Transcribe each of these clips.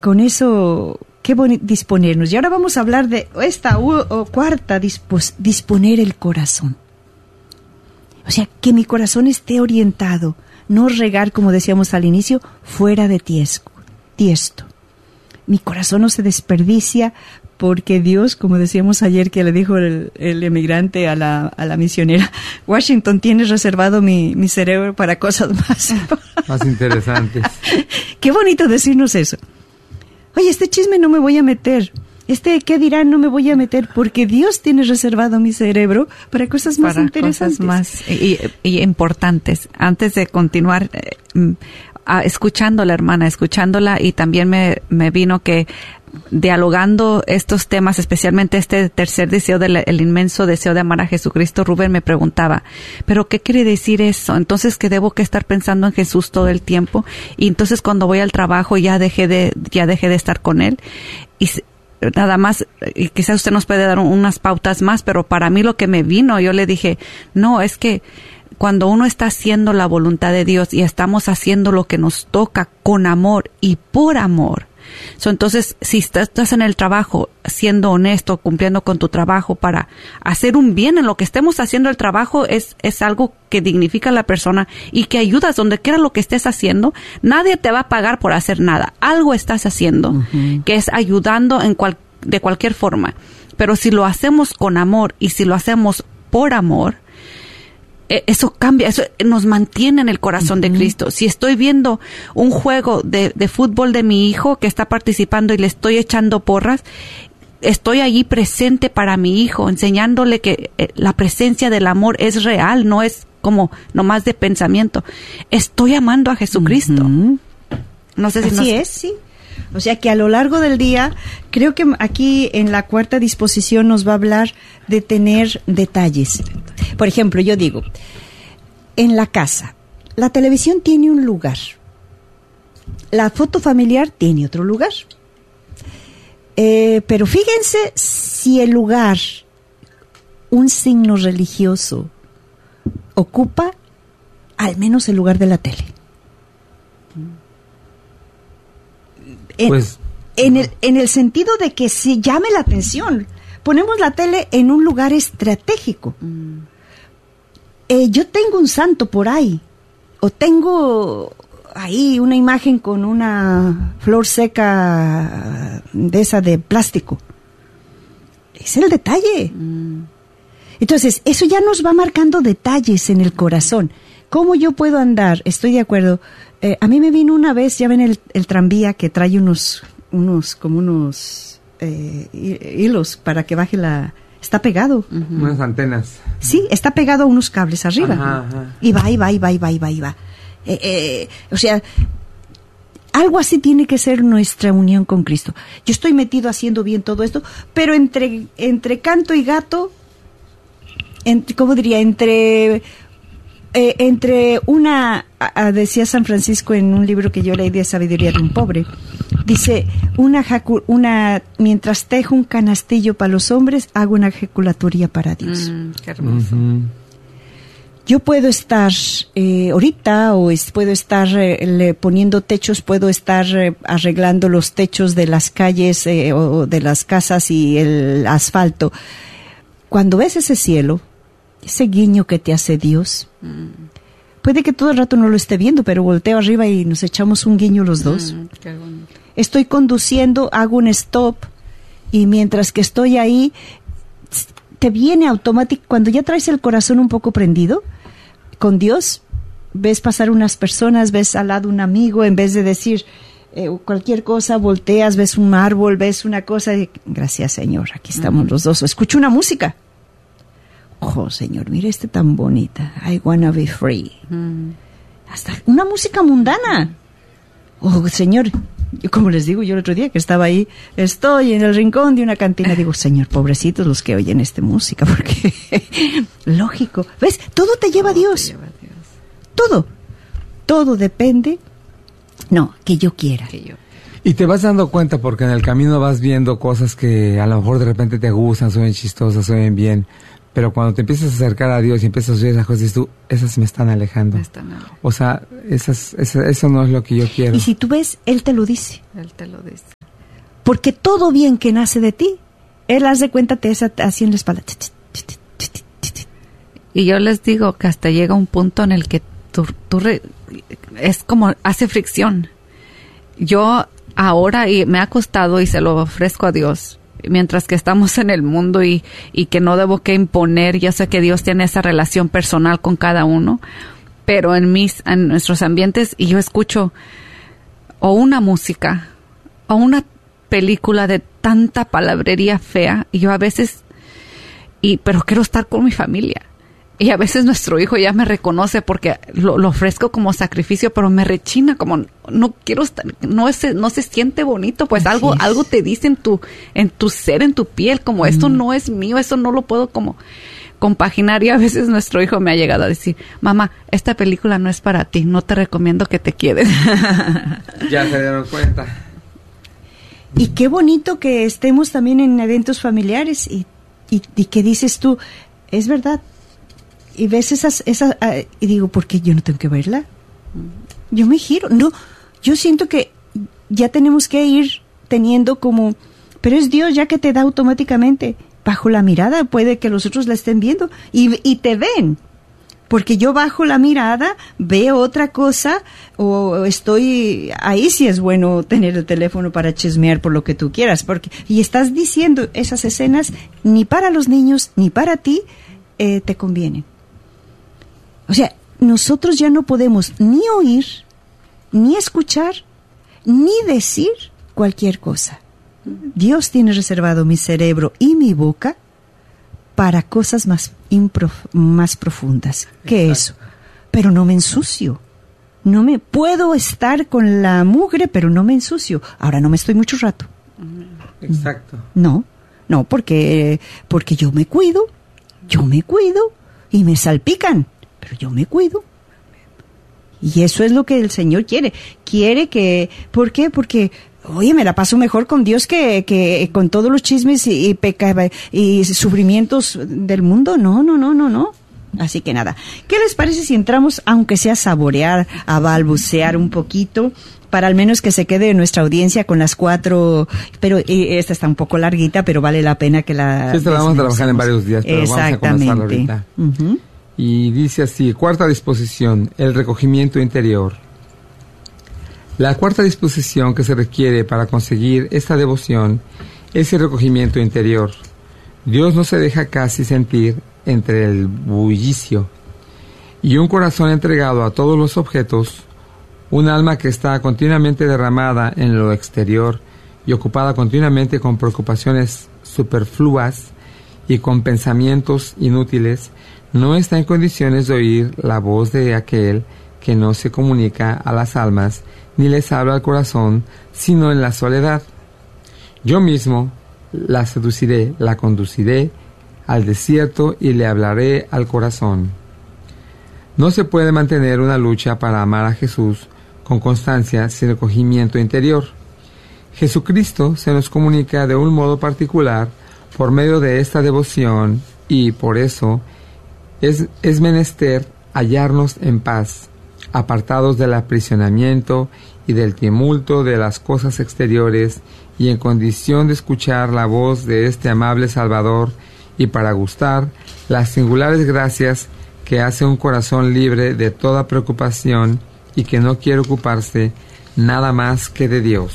con eso, qué bonito disponernos. Y ahora vamos a hablar de esta cuarta, disponer el corazón. O sea, que mi corazón esté orientado, no regar, como decíamos al inicio, fuera de tiesto. Mi corazón no se desperdicia porque Dios, como decíamos ayer que le dijo el emigrante a la misionera, Washington, tienes reservado mi cerebro para cosas más interesantes. Qué bonito decirnos eso. Oye, este chisme no me voy a meter. ¿Qué dirán? No me voy a meter porque Dios tiene reservado mi cerebro para cosas más interesantes. Cosas más y importantes. Antes de continuar, escuchándola, hermana, y también me vino que dialogando estos temas, especialmente este tercer deseo, el inmenso deseo de amar a Jesucristo, Rubén me preguntaba, ¿pero qué quiere decir eso? Entonces, ¿que debo que estar pensando en Jesús todo el tiempo? Y entonces cuando voy al trabajo ya dejé de estar con Él. Y nada más, y quizás usted nos puede dar unas pautas más, pero para mí lo que me vino, yo le dije, no, es que cuando uno está haciendo la voluntad de Dios y estamos haciendo lo que nos toca con amor y por amor, entonces, si estás en el trabajo siendo honesto, cumpliendo con tu trabajo para hacer un bien en lo que estemos haciendo, el trabajo es algo que dignifica a la persona y que ayudas donde quiera lo que estés haciendo. Nadie te va a pagar por hacer nada. Algo estás haciendo que es ayudando de cualquier forma. Pero si lo hacemos con amor y si lo hacemos por amor, eso cambia, eso nos mantiene en el corazón de Cristo. Si estoy viendo un juego de fútbol de mi hijo que está participando y le estoy echando porras, estoy allí presente para mi hijo, enseñándole que la presencia del amor es real, no es como nomás de pensamiento. Estoy amando a Jesucristo. No sé si así es, sí. O sea que a lo largo del día, creo que aquí en la cuarta disposición nos va a hablar de tener detalles. Por ejemplo, yo digo, en la casa, la televisión tiene un lugar, la foto familiar tiene otro lugar. Pero fíjense si el lugar, un signo religioso, ocupa al menos el lugar de la tele. En el sentido de que si llame la atención, ponemos la tele en un lugar estratégico. Yo tengo un santo por ahí, o tengo ahí una imagen con una flor seca de esa de plástico. Es el detalle. Entonces, eso ya nos va marcando detalles en el corazón. ¿Cómo yo puedo andar? Estoy de acuerdo. A mí me vino una vez, ya ven el tranvía que trae unos hilos para que baje está pegado. Unas antenas. Sí, está pegado a unos cables arriba. Ajá. Y va. O sea, algo así tiene que ser nuestra unión con Cristo. Yo estoy metido haciendo bien todo esto, pero entre canto y gato, decía San Francisco en un libro que yo leí de Sabiduría de un Pobre, dice, mientras tejo un canastillo para los hombres, hago una ejaculatoria para Dios. Qué hermoso. Yo puedo estar ahorita, puedo estar poniendo techos, puedo estar arreglando los techos de las calles o de las casas y el asfalto. Cuando ves ese cielo, ese guiño que te hace Dios, puede que todo el rato no lo esté viendo, pero volteo arriba y nos echamos un guiño los dos. Qué bonito. Estoy conduciendo, hago un stop, y mientras que estoy ahí, te viene automático, cuando ya traes el corazón un poco prendido con Dios, ves pasar unas personas, ves al lado un amigo, en vez de decir cualquier cosa, volteas, ves un árbol, ves una cosa, y, gracias Señor, aquí estamos los dos, o escucho una música. Oh, Señor, mira tan bonita. I wanna be free. Hasta una música mundana. Oh, Señor, yo como les digo, yo el otro día que estaba ahí, estoy en el rincón de una cantina, digo, Señor, pobrecitos los que oyen esta música, porque lógico. ¿Ves? Todo te lleva a Dios. Todo depende. No, que yo quiera. Y te vas dando cuenta porque en el camino vas viendo cosas que a lo mejor de repente te gustan, son chistosas, son bien. Pero cuando te empiezas a acercar a Dios y empiezas a oír esas cosas, dices tú, esas me están alejando. O sea, eso no es lo que yo quiero. Y si tú ves, Él te lo dice. Porque todo bien que nace de ti, Él, haz de cuenta, te hace así en la espalda. Y yo les digo que hasta llega un punto en el que es como hace fricción. Yo ahora, y me ha costado y se lo ofrezco a Dios, mientras que estamos en el mundo y que no debo que imponer, yo sé que Dios tiene esa relación personal con cada uno, pero en nuestros ambientes, y yo escucho o una música o una película de tanta palabrería fea, y yo a veces, pero quiero estar con mi familia. Y a veces nuestro hijo ya me reconoce porque lo ofrezco como sacrificio, pero me rechina, como no quiero estar, no se siente bonito, pues algo te dice en tu ser, en tu piel, como esto no es mío, esto no lo puedo como compaginar. Y a veces nuestro hijo me ha llegado a decir, mamá, esta película no es para ti, no te recomiendo que te quedes. Ya se dieron cuenta. Y qué bonito que estemos también en eventos familiares y que dices tú, es verdad. Y ves y digo, ¿por qué yo no tengo que verla? Yo me giro. No, yo siento que ya tenemos que ir teniendo como, pero es Dios ya que te da automáticamente. Bajo la mirada puede que los otros la estén viendo y te ven. Porque yo bajo la mirada, veo otra cosa, o estoy, ahí sí es bueno tener el teléfono para chismear por lo que tú quieras, y estás diciendo esas escenas, ni para los niños, ni para ti, te convienen. O sea, nosotros ya no podemos ni oír, ni escuchar, ni decir cualquier cosa. Dios tiene reservado mi cerebro y mi boca para cosas más profundas que eso. Pero no me ensucio. Puedo estar con la mugre, pero no me ensucio. Ahora no me estoy mucho rato. Exacto. No, porque yo me cuido y me salpican. Pero yo me cuido. Y eso es lo que el Señor quiere. Quiere que... ¿Por qué? Porque, oye, me la paso mejor con Dios que con todos los chismes y sufrimientos del mundo. No. Así que nada. ¿Qué les parece si entramos, aunque sea a saborear, a balbucear un poquito, para al menos que se quede nuestra audiencia con las 4, pero esta está un poco larguita, pero vale la pena que la... Sí, esta la vamos a trabajar en varios días, pero vamos a comenzarla ahorita. Uh-huh. Y dice así, cuarta disposición, el recogimiento interior. La cuarta disposición que se requiere para conseguir esta devoción es el recogimiento interior. Dios no se deja casi sentir entre el bullicio. Y un corazón entregado a todos los objetos, un alma que está continuamente derramada en lo exterior y ocupada continuamente con preocupaciones superfluas y con pensamientos inútiles, no está en condiciones de oír la voz de aquel que no se comunica a las almas ni les habla al corazón, sino en la soledad. Yo mismo la seduciré, la conduciré al desierto y le hablaré al corazón. No se puede mantener una lucha para amar a Jesús con constancia sin recogimiento interior. Jesucristo se nos comunica de un modo particular por medio de esta devoción y por eso es menester hallarnos en paz, apartados del aprisionamiento y del tumulto de las cosas exteriores y en condición de escuchar la voz de este amable Salvador y para gustar las singulares gracias que hace un corazón libre de toda preocupación y que no quiere ocuparse nada más que de Dios.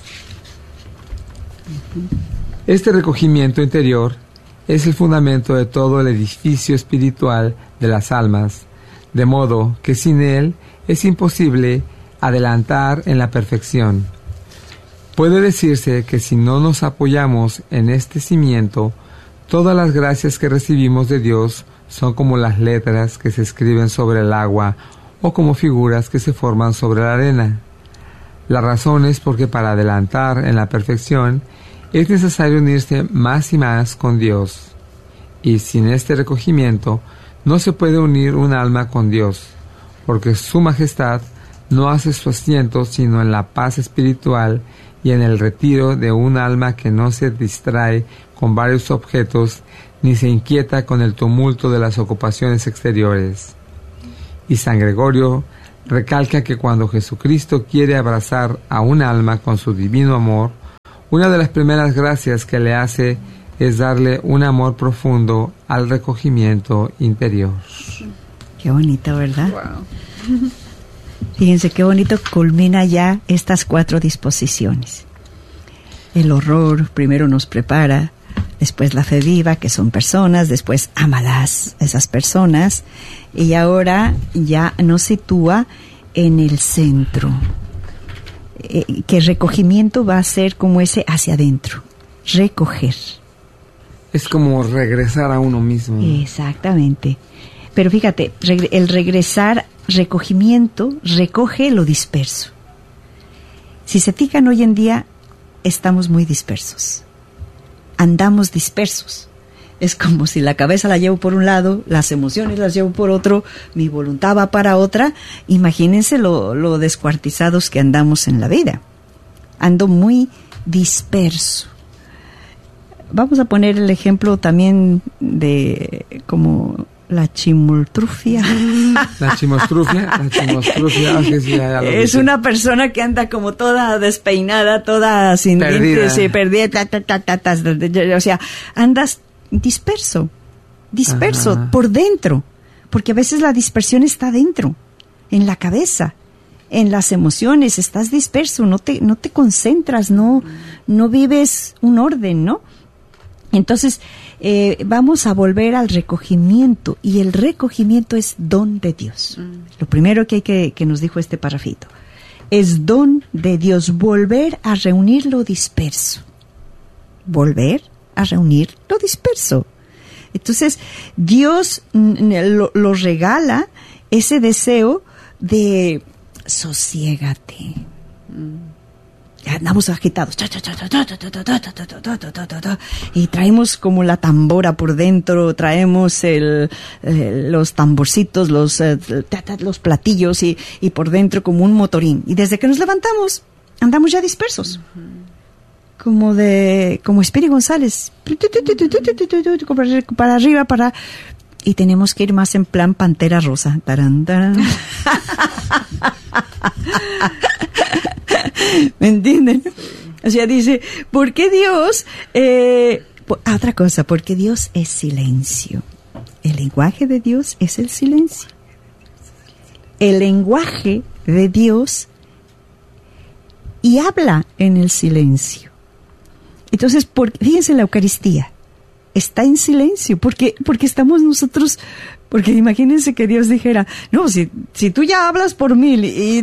Este recogimiento interior es el fundamento de todo el edificio espiritual de las almas, de modo que sin él es imposible adelantar en la perfección. Puede decirse que si no nos apoyamos en este cimiento, todas las gracias que recibimos de Dios son como las letras que se escriben sobre el agua o como figuras que se forman sobre la arena. La razón es porque para adelantar en la perfección es necesario unirse más y más con Dios. Y sin este recogimiento no se puede unir un alma con Dios, porque su majestad no hace su asiento sino en la paz espiritual y en el retiro de un alma que no se distrae con varios objetos ni se inquieta con el tumulto de las ocupaciones exteriores. Y San Gregorio recalca que cuando Jesucristo quiere abrazar a un alma con su divino amor, Una de las primeras gracias que le hace es darle un amor profundo al recogimiento interior. Qué bonito, ¿verdad? Wow. Fíjense qué bonito culmina ya estas 4 disposiciones. El horror primero nos prepara, después la fe viva, que son personas, después ámalas, esas personas, y ahora ya nos sitúa en el centro. Que el recogimiento va a ser como ese hacia adentro, recoger. Es como regresar a uno mismo. Exactamente. Pero fíjate, el regresar, recogimiento, recoge lo disperso. Si se fijan, hoy en día estamos muy dispersos. Andamos dispersos. Es como si la cabeza la llevo por un lado, las emociones las llevo por otro, mi voluntad va para otra. Imagínense lo descuartizados que andamos en la vida. Ando muy disperso. Vamos a poner el ejemplo también de como la chimoltrufia. La chimostrufia, es una persona que anda como toda despeinada, toda sin perdida. dientes, perdida, o sea, andas disperso Ajá. por dentro, porque a veces la dispersión está dentro, en la cabeza, en las emociones, estás disperso, no te concentras, no vives un orden, ¿no? Entonces, vamos a volver al recogimiento, y el recogimiento es don de Dios. Lo primero que nos dijo este parrafito, es don de Dios, volver a reunir lo disperso. Volver a reunir lo disperso. Entonces, Dios lo regala ese deseo de sosiégate. Andamos agitados y traemos como la tambora por dentro, traemos los tamborcitos, los platillos y por dentro como un motorín, y desde que nos levantamos andamos ya dispersos, como Espiri González, para arriba, y tenemos que ir más en plan Pantera Rosa. Tarán, tarán. ¿Me entienden? O sea, dice, ¿por qué Dios? Otra cosa, porque Dios es silencio. El lenguaje de Dios es el silencio. El lenguaje de Dios, y habla en el silencio. Entonces, fíjense, la Eucaristía está en silencio, porque estamos nosotros. Porque imagínense que Dios dijera, no, si tú ya hablas por 1000 y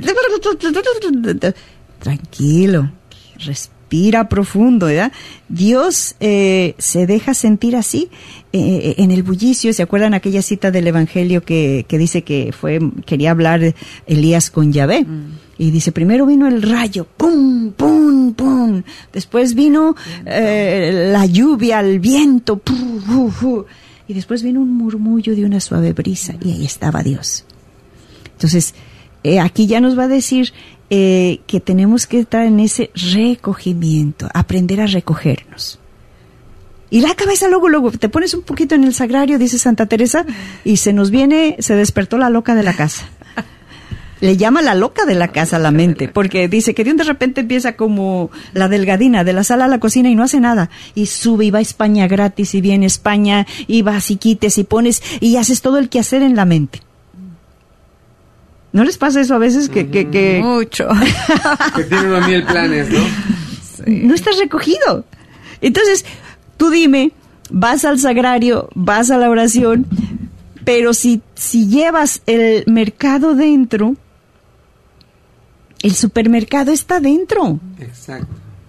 tranquilo, respira profundo, ¿verdad? Dios se deja sentir así en el bullicio. ¿Se acuerdan aquella cita del Evangelio que dice que quería hablar Elías con Yahvé? Y dice, primero vino el rayo, pum, pum, pum. Después vino la lluvia, el viento, pum, pum, pum. Y después vino un murmullo de una suave brisa, y ahí estaba Dios. Entonces, aquí ya nos va a decir que tenemos que estar en ese recogimiento, aprender a recogernos. Y la cabeza luego, te pones un poquito en el sagrario, dice Santa Teresa, y se despertó la loca de la casa. Le llama la loca de la casa la mente, porque dice que de repente empieza como la delgadina, de la sala a la cocina y no hace nada, y sube y va a España gratis, y viene a España, y vas y quites y pones, y haces todo el quehacer en la mente. ¿No les pasa eso a veces? Que Mucho. Que tienen 1000 planes, ¿no? Sí. No estás recogido. Entonces, tú dime, vas al sagrario, vas a la oración, pero si llevas el mercado dentro, el supermercado está dentro. Exacto.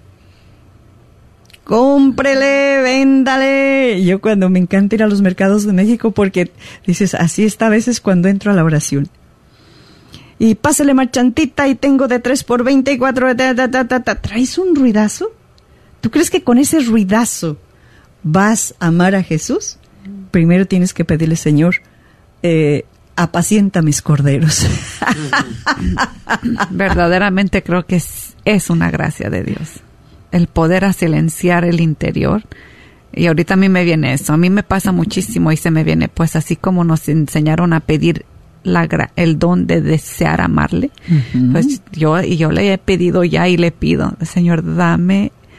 Cómprele, véndale. Yo cuando me encanta ir a los mercados de México, porque dices, así está a veces cuando entro a la oración. Y pásale marchantita, y tengo de 3 por 24, ¿traes un ruidazo? ¿Tú crees que con ese ruidazo vas a amar a Jesús? Primero tienes que pedirle, Señor, apacienta mis corderos. Verdaderamente creo que es una gracia de Dios el poder silenciar el interior. Y ahorita a mí me viene eso, a mí me pasa muchísimo, y se me viene, pues así como nos enseñaron a pedir el don de desear amarle, pues yo le he pedido ya, y le pido, Señor, dame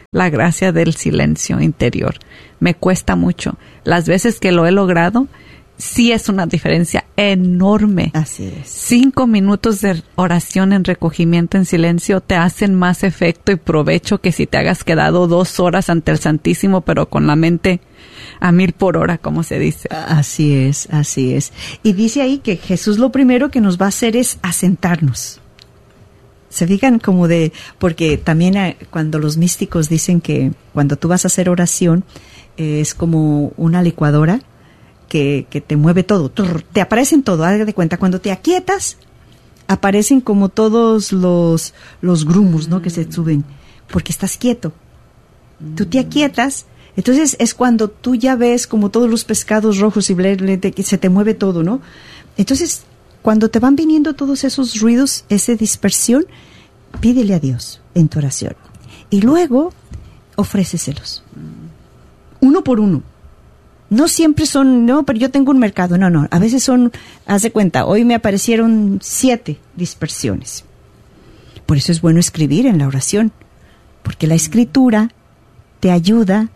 la gracia del silencio interior. Me cuesta mucho. Las veces que lo he logrado, sí es una diferencia enorme. Así es. 5 minutos de oración en recogimiento en silencio te hacen más efecto y provecho que si te hagas quedado 2 horas ante el Santísimo, pero con la mente a 1000 por hora, como se dice. Así es, así es. Y dice ahí que Jesús lo primero que nos va a hacer es asentarnos. Se fijan como porque también cuando los místicos dicen que cuando tú vas a hacer oración, es como una licuadora que te mueve todo, te aparecen todo, haz de cuenta, cuando te aquietas, aparecen como todos los grumos, ¿no? Que se suben, porque estás quieto. Tú te aquietas, entonces es cuando tú ya ves como todos los pescados rojos y que se te mueve todo, ¿no? Entonces, cuando te van viniendo todos esos ruidos, esa dispersión, pídele a Dios en tu oración. Y luego, ofréceselos. Uno por uno. No siempre son, no, pero yo tengo un mercado. No. A veces son, haz de cuenta, hoy me aparecieron 7 dispersiones. Por eso es bueno escribir en la oración. Porque la escritura te ayuda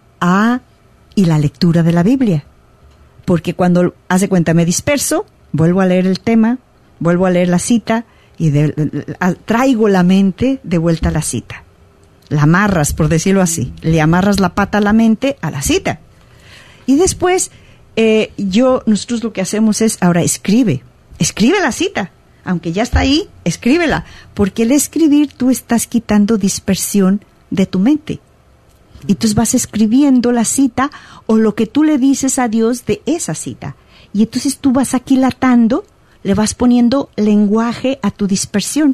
y la lectura de la Biblia. Porque cuando, haz de cuenta, me disperso, vuelvo a leer el tema, vuelvo a leer la cita y traigo la mente de vuelta a la cita. La amarras, por decirlo así. Le amarras la pata a la mente a la cita. Y después, nosotros lo que hacemos es, ahora escribe la cita. Aunque ya está ahí, escríbela. Porque al escribir tú estás quitando dispersión de tu mente. Y tú vas escribiendo la cita o lo que tú le dices a Dios de esa cita. Y entonces tú vas aquilatando, le vas poniendo lenguaje a tu dispersión.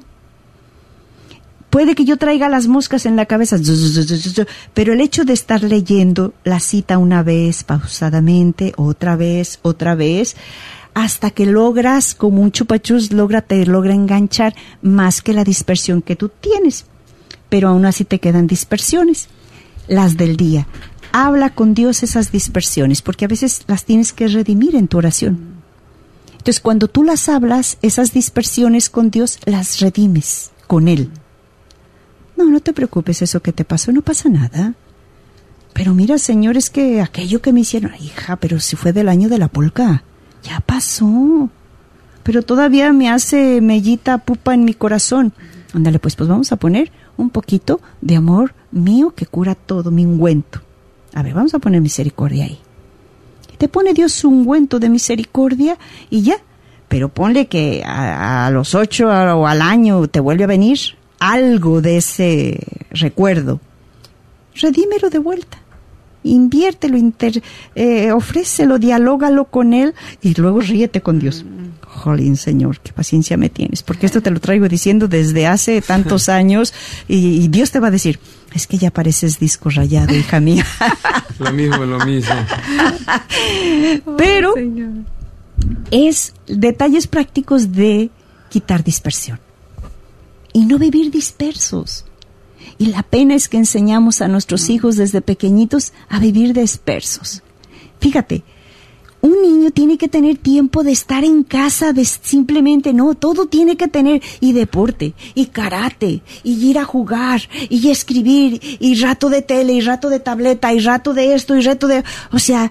Puede que yo traiga las moscas en la cabeza, pero el hecho de estar leyendo la cita una vez, pausadamente, otra vez, hasta que logras, como un chupachus, te logra enganchar más que la dispersión que tú tienes. Pero aún así te quedan dispersiones, las del día. Habla con Dios esas dispersiones, porque a veces las tienes que redimir en tu oración. Entonces, cuando tú las hablas, esas dispersiones con Dios, las redimes con Él. No te preocupes, eso que te pasó, no pasa nada. Pero mira, Señor, es que aquello que me hicieron, hija, pero si fue del año de la polca, ya pasó. Pero todavía me hace mellita pupa en mi corazón. Ándale, pues vamos a poner un poquito de amor mío que cura todo, mi ungüento. A ver, vamos a poner misericordia ahí. Y te pone Dios su ungüento de misericordia y ya. Pero ponle que a los 8 o al año te vuelve a venir algo de ese recuerdo. Redímelo de vuelta. Inviértelo, ofrécelo, dialógalo con Él y luego ríete con Dios. Jolín, Señor, qué paciencia me tienes, porque esto te lo traigo diciendo desde hace tantos años y Dios te va a decir, es que ya pareces disco rayado, hija mía. Lo mismo. Pero es detalles prácticos de quitar dispersión y no vivir dispersos. Y la pena es que enseñamos a nuestros hijos desde pequeñitos a vivir dispersos. Fíjate, un niño tiene que tener tiempo de estar en casa, simplemente no, todo tiene que tener, y deporte, y karate, y ir a jugar, y escribir, y rato de tele, y rato de tableta, y rato de esto, y rato de... O sea,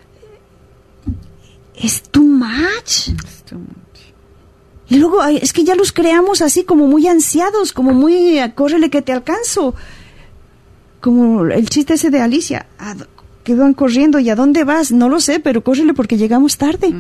es too much. Y luego, es que ya los creamos así como muy ansiados, como muy, córrele que te alcanzo. Como el chiste ese de Alicia, que van corriendo, ¿y a dónde vas? No lo sé, pero córrele porque llegamos tarde.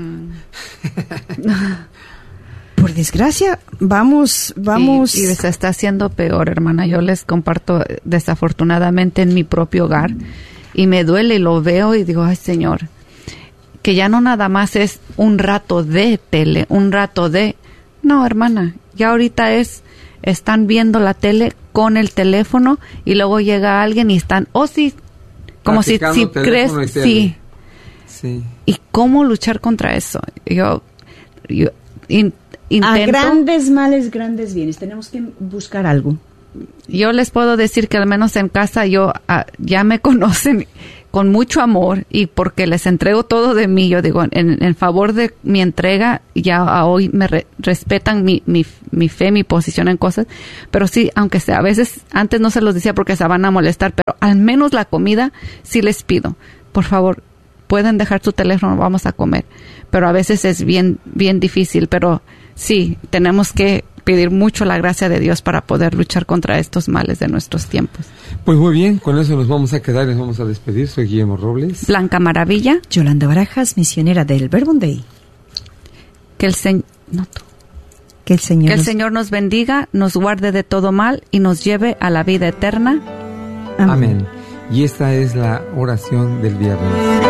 Por desgracia, vamos. Y se está haciendo peor, hermana. Yo les comparto, desafortunadamente, en mi propio hogar, y me duele y lo veo y digo, ay, Señor, que ya no nada más es un rato de tele, un rato de... No, hermana, ya ahorita están viendo la tele con el teléfono y luego llega alguien y están, sí, como si crees, sí. ¿Y cómo luchar contra eso? Yo intento. A grandes males, grandes bienes. Tenemos que buscar algo. Yo les puedo decir que al menos en casa ya me conocen con mucho amor y porque les entrego todo de mí, yo digo, en favor de mi entrega, ya hoy me respetan mi fe, mi posición en cosas, pero sí, aunque sea, a veces antes no se los decía porque se van a molestar, pero al menos la comida sí les pido, por favor, pueden dejar su teléfono, vamos a comer, pero a veces es bien difícil, pero sí, tenemos que pedir mucho la gracia de Dios para poder luchar contra estos males de nuestros tiempos. Pues muy bien, con eso nos vamos a quedar y nos vamos a despedir. Soy Guillermo Robles. Blanca Maravilla. Yolanda Barajas, misionera del Verbum Dei. Que el Señor nos bendiga, nos guarde de todo mal y nos lleve a la vida eterna. Amén. Y esta es la oración del viernes.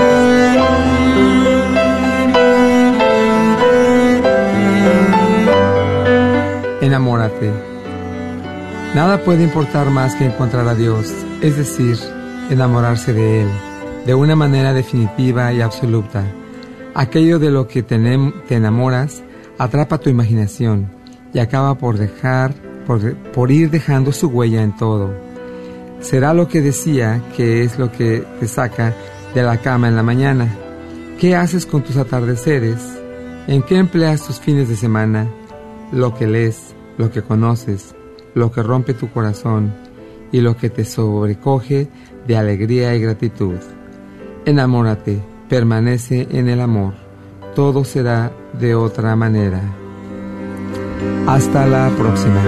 Enamórate. Nada puede importar más que encontrar a Dios, es decir, enamorarse de Él, de una manera definitiva y absoluta. Aquello de lo que te enamoras atrapa tu imaginación y acaba por ir dejando su huella en todo. Será lo que decía que es lo que te saca de la cama en la mañana. ¿Qué haces con tus atardeceres? ¿En qué empleas tus fines de semana? Lo que lees, lo que conoces, lo que rompe tu corazón y lo que te sobrecoge de alegría y gratitud. Enamórate, permanece en el amor, todo será de otra manera. Hasta la próxima.